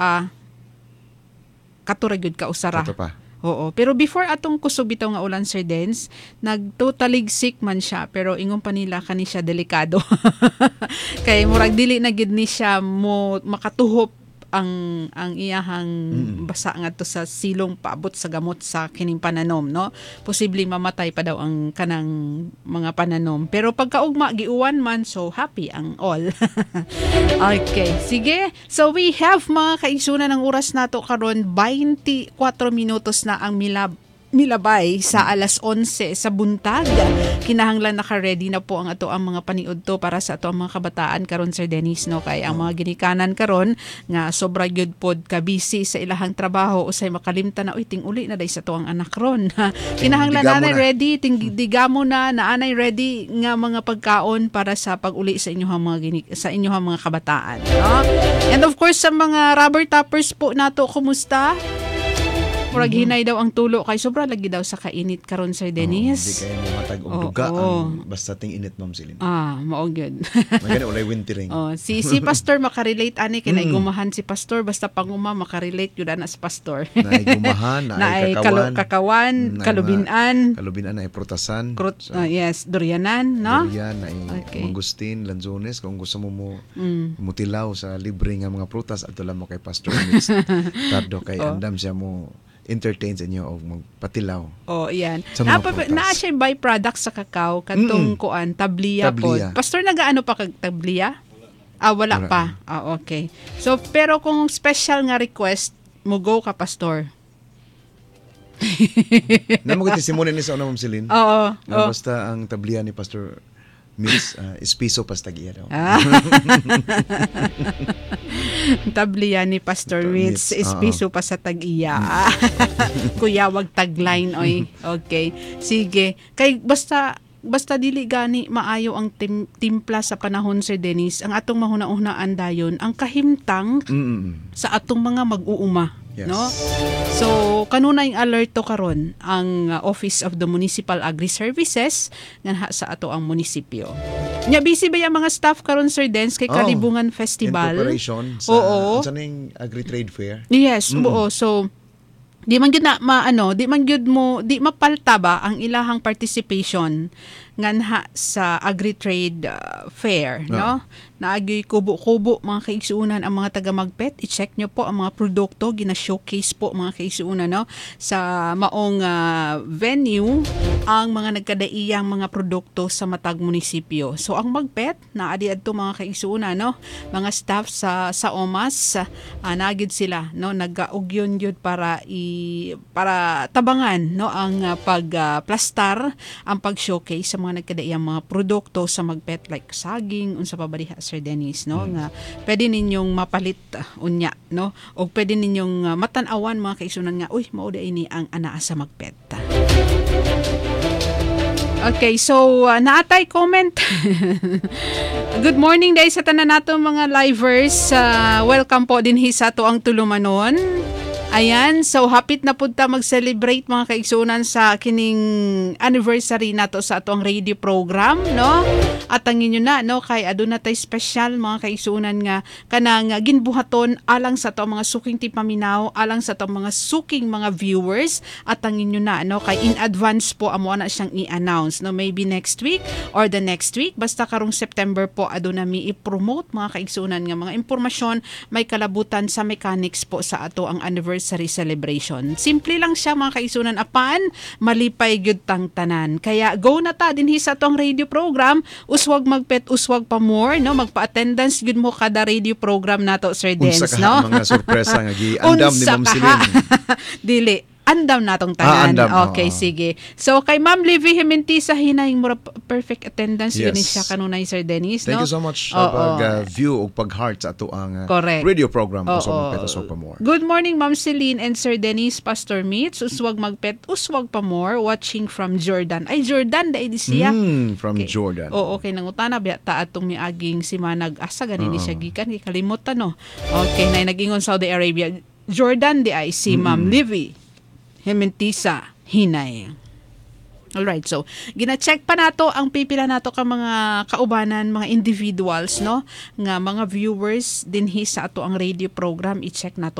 katuragod ka usara. Kato pa. Oo. Pero before atong kusog bitaw nga ulan, Sir Dens, nagtotalig sick man siya, pero ingon pa nila kani siya delikado. Kay murag dili na gid ni siya mo makatuhop ang iyahang basa ngadto sa silong paabot sa gamot sa kining pananom, no? Posibleng mamatay pa daw ang kanang mga pananom. Pero pagkaugma giuwan man, so happy ang all. Okay, sige. So we have mga kaigsunan ng oras nato karon 24 minutos na ang milabay sa alas 11 sa buntag. Kinahanglan naka-ready na po ang ato ang mga paniudto para sa ato ang mga kabataan karon, Sir Dennis, no? Kay ang mga ginikanan karon nga sobra gyud pod ka busy sa ilahang trabaho usay makalimtan na ting uli na day sa to ang anak ron. Kinahanglan na ready, digamo na naanay ready nga mga pagkaon para sa pag-uli sa inyong mga kabataan, no? And of course sa mga rubber tappers po nato, kumusta? Murag hinay daw ang tulo kay sobra lagi daw sa kainit karon, Sir Dennis. Hindi kayo matag og duga ang basta ting init, Ma'am Celine. Mao gyud. Magani ulay wintering. Si Pastor makarelate ani kay naigumahan si Pastor basta panguma makarelate gyud ana sa Pastor. Naigumahan, naay kakawan, kalubinan ay prutasan. Yes, durianan, no? Durian, mangustin, lanzones, kung gusto mo mutilaw sa libre nga mga prutas adto lang mo kay Pastor Mitz. Tardo kay andam siya mo entertain sa inyo o magpatilaw. Iyan. Na siya byproduct sa kakao kantong kuan tabliya po. Pastor, nagaano pa kag tabliya? Wala pa. Okay. So pero kung special nga request mo go ka, Pastor. Namagati simunin ni sa una, Ma'am Celine. Oo. Basta ang tabliya ni Pastor Miss Espiso Pastagia daw. Tabliya ni Pastor Mitz Espiso pa sa tag-iya. Kuya, wag tagline oy. Okay. Sige. Kay basta dili gani maayo ang timpla sa panahon, Sir Dennis. Ang atong mahuna-unaan dayon ang kahimtang sa atong mga mag-uuma. Yes. No? So, kanunay alerto karon ang Office of the Municipal Agri-Services nga sa ato ang munisipyo. Nya busy ba yung mga staff karon, Sir Dens, kay Kalibungan Festival? In preparation sa saning Agri-Trade Fair? Yes, oo. So, di man gyud di mapalta ba ang ilahang participation nganha sa Agri-Trade Fair, no? Naagi kubo-kubo mga kaigsuunan ang mga taga-Magpet. I-check nyo po ang mga produkto, gina-showcase po mga kaigsuunan, no? Sa maong venue ang mga nagkadaiyang mga produkto sa matag munisipyo. So ang Magpet, naadi adto mga kaigsuunan, no? Mga staff sa OMAS, naagid sila, no? Nag-ugyon yun para tabangan, no? Ang pagplastar, ang pag-showcase sa mga nagkadaiyang mga produkto sa Magpet like saging, unsa pa ba diha, Sir Dennis, no? Nga pwede ninyong mapalit unya, no? O pwede ninyong matanawan mga kaisunan nga, uy, mao ini ang anaa sa Magpet. Okay, so naatay comment. Good morning day sa tanan nato mga livers. Welcome po din sa to ang tulumanon. Ayan, so hapit na punta mag-celebrate mga kaigsunan sa kining anniversary nato sa atong radio program, no? At ang inyo na, no, kay aduna tay special mga kaigsunan nga kanang ginbuhaton alang sa ato mga suking tipaminaw, alang sa ato mga suking mga viewers, at ang inyo na, no, kay in advance po amo na siyang i-announce, no, maybe next week or the next week, basta karong September po aduna mi i-promote mga kaigsunan nga mga impormasyon may kalabutan sa mechanics po sa ato ang anniversary celebration. Simple lang siya mga kaisunan, apan malipay gyud tang tanan. Kaya go na ta dinhi sa tong radio program, uswag Magpet, uswag pa more, no? Magpa-attendance gyud mo kada radio program nato, Sir Dens, no? Mga sorpresa nga giandam ni Ma'am Celine. Dili andam natong tanan. Okay, sige. So kay Ma'am Livy Himintisa hinay mura perfect attendance yun siya kanunay, Sir Dennis, no? Thank you so much sa pag-view o pag-heart sa ato ang radio program Uswag Magpet, Uswag pa more. Good morning, Ma'am Celine and Sir Dennis, Pastor Mitz, Uswag Magpet, Uswag pa more, watching from Jordan. Ay, Jordan, dahil siya. From Jordan. Okay, nangutana biya ta atong miaging si Manag asa ganin siya gikan, kalimutan, no? Okay, na nagingon Saudi Arabia. Jordan di ay si Ma'am Livy Himintisa hinay. Alright, so gina-check pa nato ang pipila nato ka mga kaubanan, mga individuals, no, nga mga viewers dinhi sa ato ang radio program. I-check nato